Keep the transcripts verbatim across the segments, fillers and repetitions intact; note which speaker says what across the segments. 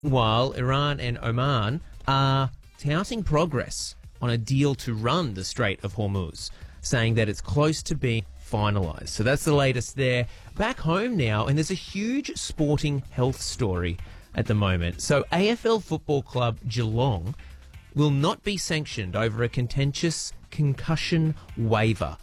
Speaker 1: While Iran and Oman are touting progress on a deal to run the Strait of Hormuz, saying that it's close to being finalised. So that's the latest there. Back home now, and there's a huge sporting health story at the moment. So A F L Football Club Geelong will not be sanctioned over a contentious concussion waiver.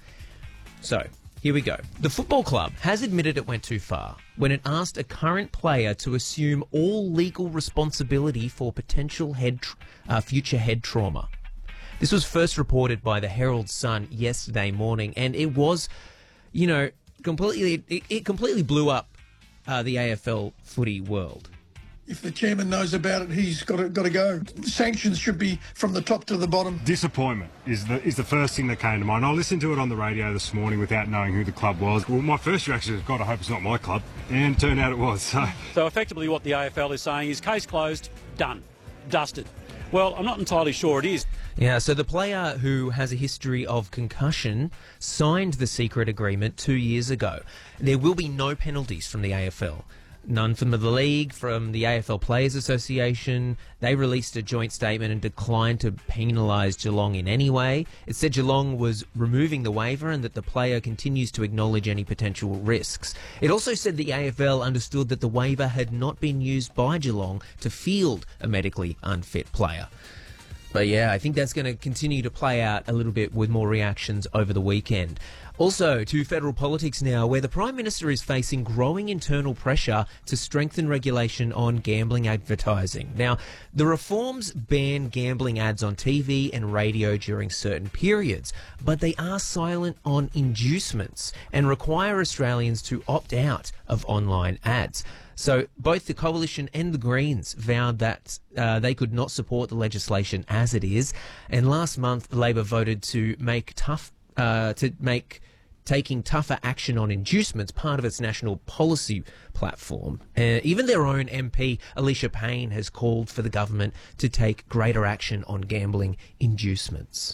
Speaker 1: So, here we go. The football club has admitted it went too far when it asked a current player to assume all legal responsibility for potential head, tr- uh, future head trauma. This was first reported by the Herald Sun yesterday morning, and it was, you know, completely, it, it completely blew up uh, the A F L footy world.
Speaker 2: If the chairman knows about it, he's got to, got to go. Sanctions should be from the top to the bottom.
Speaker 3: Disappointment is the is the first thing that came to mind. I listened to it on the radio this morning without knowing who the club was. Well, my first reaction is, God, I hope it's not my club. And it turned out it was. So,
Speaker 4: so effectively what the A F L is saying is case closed, done, dusted. Well, I'm not entirely sure it is.
Speaker 1: Yeah, so the player who has a history of concussion signed the secret agreement two years ago. There will be no penalties from the A F L. None from the league, from the A F L Players Association. They released a joint statement and declined to penalise Geelong in any way. It said Geelong was removing the waiver and that the player continues to acknowledge any potential risks. It also said the A F L understood that the waiver had not been used by Geelong to field a medically unfit player. But yeah, I think that's going to continue to play out a little bit with more reactions over the weekend. Also, to federal politics now, where the Prime Minister is facing growing internal pressure to strengthen regulation on gambling advertising. Now, the reforms ban gambling ads on T V and radio during certain periods, but they are silent on inducements and require Australians to opt out of online ads. So both the Coalition and the Greens vowed that uh, they could not support the legislation as it is. And last month, Labor voted to make tough uh, to make taking tougher action on inducements part of its national policy platform. Uh, even their own M P, Alicia Payne, has called for the government to take greater action on gambling inducements.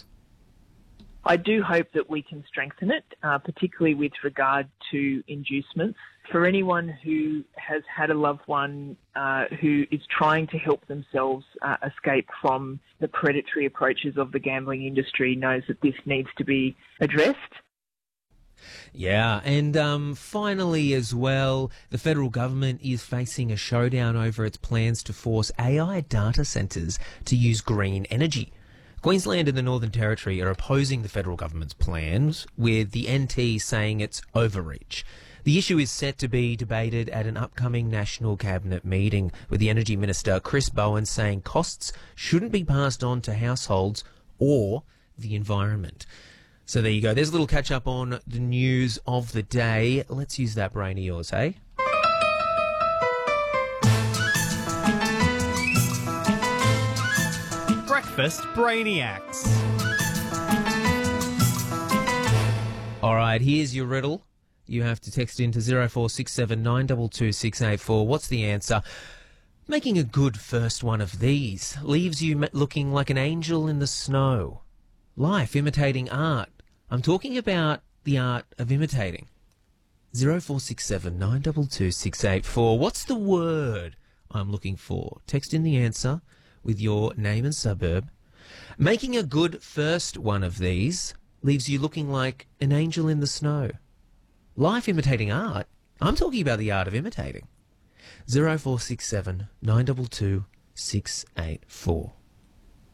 Speaker 5: I do hope that we can strengthen it, uh, particularly with regard to inducements. For anyone who has had a loved one uh, who is trying to help themselves uh, escape from the predatory approaches of the gambling industry knows that this needs to be addressed.
Speaker 1: Yeah, and um, finally as well, the federal government is facing a showdown over its plans to force A I data centres to use green energy. Queensland and the Northern Territory are opposing the federal government's plans, with the N T saying it's overreach. The issue is set to be debated at an upcoming National Cabinet meeting, with the Energy Minister Chris Bowen saying costs shouldn't be passed on to households or the environment. So there you go. There's a little catch-up on the news of the day. Let's use that brain of yours, hey?
Speaker 6: Breakfast Brainiacs.
Speaker 1: All right, here's your riddle. You have to text in to zero four six seven nine two two six eight four. What's the answer? Making a good first one of these leaves you looking like an angel in the snow. Life imitating art. I'm talking about the art of imitating. zero four six seven nine two two six eight four. What's the word I'm looking for? Text in the answer with your name and suburb. Making a good first one of these leaves you looking like an angel in the snow. Life imitating art? I'm talking about the art of imitating. zero four six seven nine two two six eight four.